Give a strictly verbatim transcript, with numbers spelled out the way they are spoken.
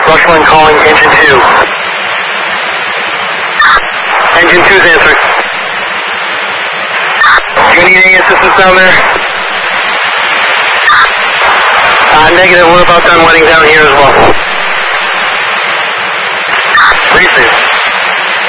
Rushland calling engine two. Engine two's answering. Do you need any assistance down there? Uh, negative, we're about done wetting down here as well. Briefly.